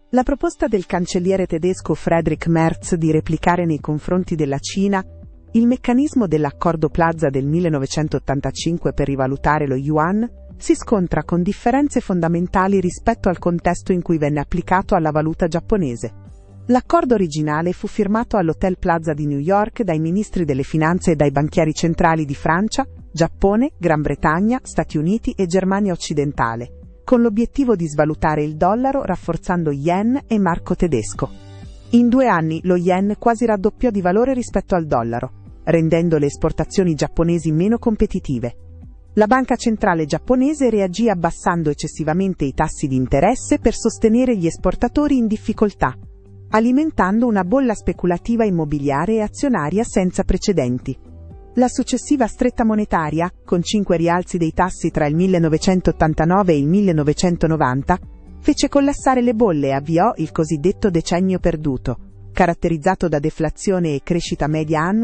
La proposta del cancelliere tedesco Friedrich Merz di replicare nei confronti della Cina il meccanismo dell'Accordo Plaza del 1985 per rivalutare lo yuan si scontra con differenze fondamentali rispetto al contesto in cui venne applicato alla valuta giapponese. L'accordo originale fu firmato all'Hotel Plaza di New York dai ministri delle finanze e dai banchieri centrali di Francia, Giappone, Gran Bretagna, Stati Uniti e Germania occidentale, con l'obiettivo di svalutare il dollaro rafforzando yen e marco tedesco. In 2 anni lo yen quasi raddoppiò di valore rispetto al dollaro, rendendo le esportazioni giapponesi meno competitive. La banca centrale giapponese reagì abbassando eccessivamente i tassi di interesse per sostenere gli esportatori in difficoltà, alimentando una bolla speculativa immobiliare e azionaria senza precedenti. La successiva stretta monetaria, con 5 rialzi dei tassi tra il 1989 e il 1990, fece collassare le bolle e avviò il cosiddetto decennio perduto, caratterizzato da deflazione e crescita media annua